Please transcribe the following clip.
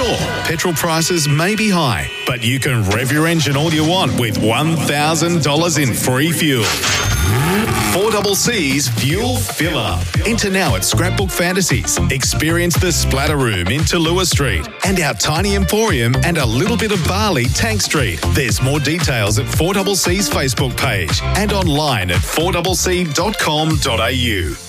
Sure, petrol prices may be high, but you can rev your engine all you want with $1,000 in free fuel. 4CC's Fuel Fill Up. Enter now at Scrapbook Fantasies. Experience the Splatter Room in Tallulah Street and our tiny emporium and a little bit of Bali, Tank Street. There's more details at 4CC's Facebook page and online at 4cc.com.au.